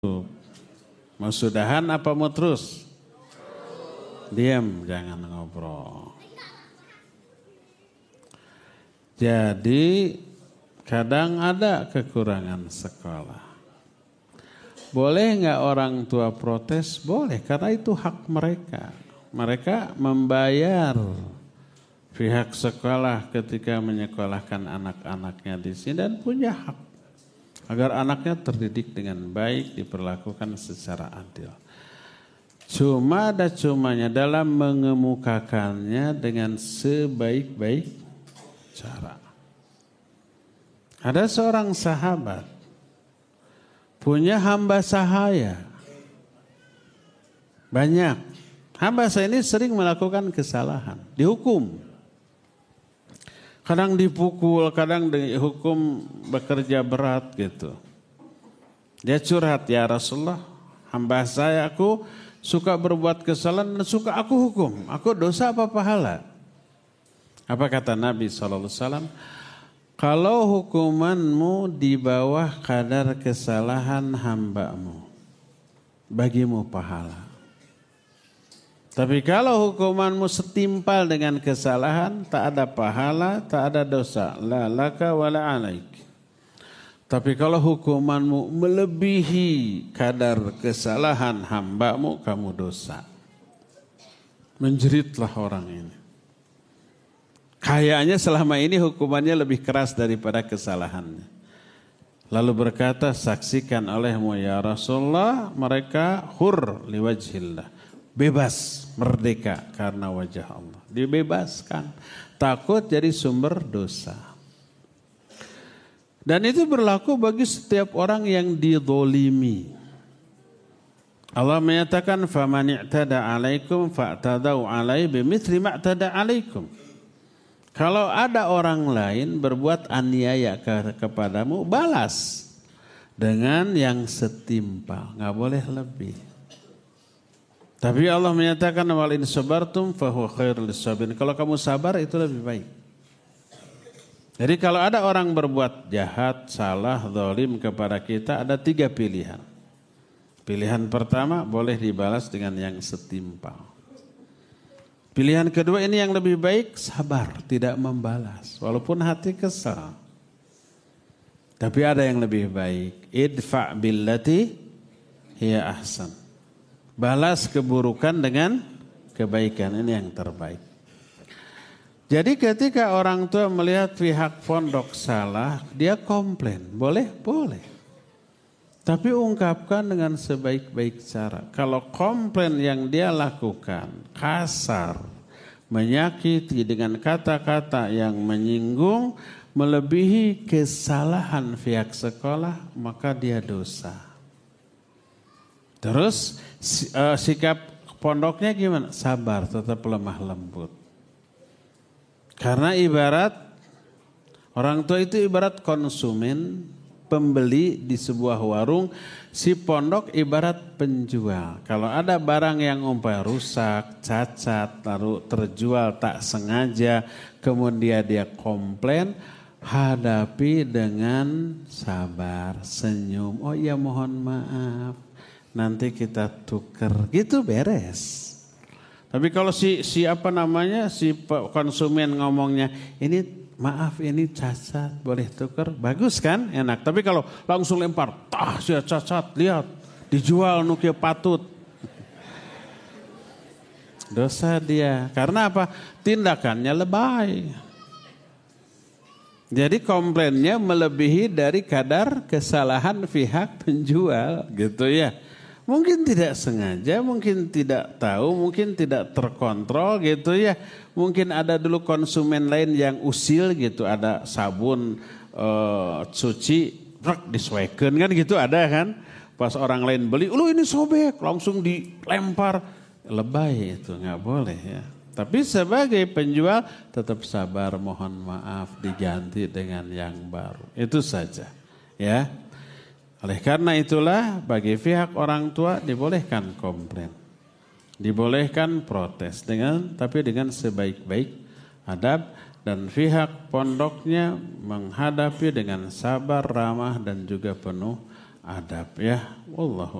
Mau sudahan apa mau terus? Diam, jangan ngobrol. Jadi kadang ada kekurangan sekolah. Boleh nggak orang tua protes? Boleh, karena itu hak mereka. Mereka membayar pihak sekolah ketika menyekolahkan anak-anaknya di sini dan punya hak agar anaknya terdidik dengan baik, diperlakukan secara adil. Cuma ada cumanya dalam mengemukakannya dengan sebaik-baik cara. Ada seorang sahabat punya hamba sahaya. Banyak. Hamba sahaya ini sering melakukan kesalahan. Dihukum. Kadang dipukul, kadang dihukum bekerja berat gitu. Dia curhat, ya Rasulullah, hamba saya aku suka berbuat kesalahan dan suka aku hukum. Aku dosa apa pahala? Apa kata Nabi SAW? Kalau hukumanmu di bawah kadar kesalahan hambamu, bagimu pahala. Tapi kalau hukumanmu setimpal dengan kesalahan, tak ada pahala, tak ada dosa. La laka wa la alaik. Tapi kalau hukumanmu melebihi kadar kesalahan hambamu, kamu dosa. Menjeritlah orang ini. Kayaknya selama ini hukumannya lebih keras daripada kesalahannya. Lalu berkata, saksikan olehmu ya Rasulullah, mereka hur liwajhillah. Bebas, merdeka karena wajah Allah. Dibebaskan. Takut jadi sumber dosa. Dan itu berlaku bagi setiap orang yang dizolimi. Allah menyatakan, فَمَنِ اعْتَدَى عَلَيْكُمْ فَاعْتَدَوْا عَلَيْهِ بِمِثْلِ مَا اعْتَدَى عَلَيْكُمْ. Kalau ada orang lain berbuat aniaya kepadamu, balas dengan yang setimpal. Nggak boleh lebih. Tapi Allah menyatakan wal in sabartum fa huwa khairul lisabirin. Kalau kamu sabar itu lebih baik. Jadi kalau ada orang berbuat jahat, salah, zalim kepada kita, ada 3 pilihan. Pilihan pertama boleh dibalas dengan yang setimpal. Pilihan kedua ini yang lebih baik, sabar, tidak membalas walaupun hati kesal. Tapi ada yang lebih baik, idfa billati hiya ahsan. Balas keburukan dengan kebaikan, ini yang terbaik. Jadi ketika orang tua melihat pihak pondok salah, dia komplain. Boleh? Boleh. Tapi ungkapkan dengan sebaik-baik cara. Kalau komplain yang dia lakukan kasar, menyakiti dengan kata-kata yang menyinggung, melebihi kesalahan pihak sekolah, maka dia dosa. Terus sikap pondoknya gimana? Sabar, tetap lemah lembut. Karena ibarat orang tua itu ibarat konsumen, pembeli di sebuah warung, si pondok ibarat penjual. Kalau ada barang yang umpamanya rusak, cacat, lalu terjual tak sengaja, kemudian dia komplain, hadapi dengan sabar, senyum. Oh iya mohon maaf. Nanti kita tuker, gitu beres. Tapi kalau si konsumen ngomongnya, ini maaf ini cacat, boleh tuker, bagus kan, enak. Tapi kalau langsung lempar, sia cacat, lihat, dijual nukia patut. Dosa dia, karena apa? Tindakannya lebay. Jadi komplainnya melebihi dari kadar kesalahan pihak penjual, gitu ya. Mungkin tidak sengaja, mungkin tidak tahu, mungkin tidak terkontrol gitu ya. Mungkin ada dulu konsumen lain yang usil gitu, ada sabun cuci, disesuaikan kan gitu ada kan. Pas orang lain beli, lu ini sobek, langsung dilempar. Lebay itu, nggak boleh ya. Tapi sebagai penjual tetap sabar, mohon maaf, diganti dengan yang baru. Itu saja ya. Oleh karena itulah bagi pihak orang tua dibolehkan komplain. Dibolehkan protes tapi dengan sebaik-baik adab, dan pihak pondoknya menghadapi dengan sabar, ramah dan juga penuh adab ya. Wallahu